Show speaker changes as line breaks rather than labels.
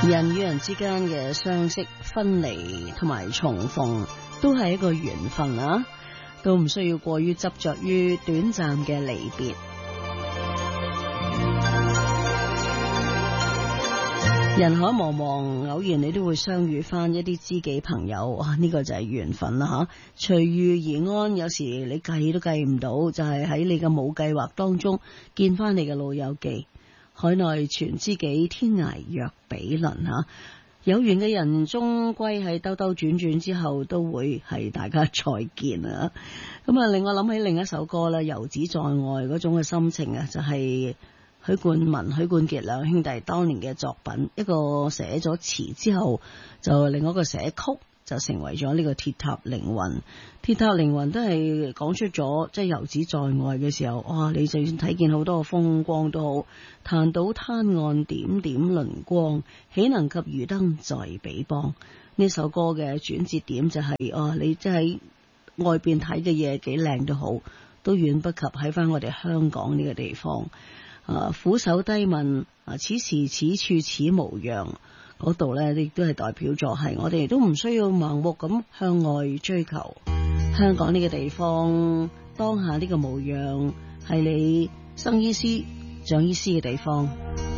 人與人之間嘅相識、分離同埋重逢，都係一個緣分啊！都唔需要過於執着於短暫嘅離別。人海茫茫，偶然你都會相遇翻一啲知己朋友，哇！呢個就係緣分啦吓，隨遇而安。有時你計都計唔到，就係喺你嘅冇計劃當中見翻你嘅老友記。海內存知己，天涯若比鄰吓。有緣嘅人終歸喺兜兜轉轉之後都會係大家再見啊！咁啊，令我諗起另一首歌啦，遊子在外嗰種嘅心情啊，就係許冠文、許冠傑兩兄弟當年嘅作品，一個寫咗詞之後，就另外一個寫曲，就成為咗呢個鐵塔凌雲。鐵塔凌雲都係講出咗，即係遊子在外嘅時候，哇！你就算睇見好多嘅風光都好，彈到灘岸點點鱗光，豈能及漁燈在彼邦？呢首歌嘅轉折點就係，你即係外邊睇嘅嘢幾靚都好，都遠不及喺翻我哋香港呢個地方。俯首低問，此時此處此模樣，嗰度呢亦都係代表咗係我哋都唔需要盲目咁向外追求。香港呢個地方，當下呢個模樣係你生醫師長醫師嘅地方。